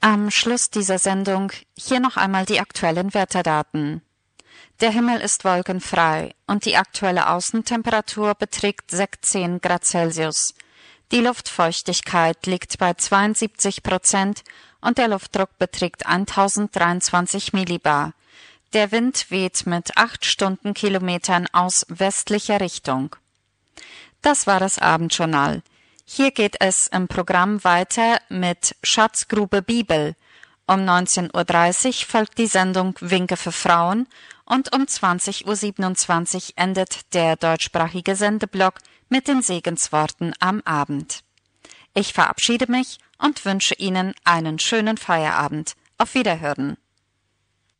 Am Schluss dieser Sendung hier noch einmal die aktuellen Wetterdaten. Der Himmel ist wolkenfrei und die aktuelle Außentemperatur beträgt 16 Grad Celsius. Die Luftfeuchtigkeit liegt bei 72% und der Luftdruck beträgt 1023 Millibar. Der Wind weht mit 8 Stundenkilometern aus westlicher Richtung. Das war das Abendjournal. Hier geht es im Programm weiter mit Schatzgrube Bibel. Um 19:30 Uhr folgt die Sendung Winke für Frauen und um 20:27 Uhr endet der deutschsprachige Sendeblock mit den Segensworten am Abend. Ich verabschiede mich und wünsche Ihnen einen schönen Feierabend. Auf Wiederhören.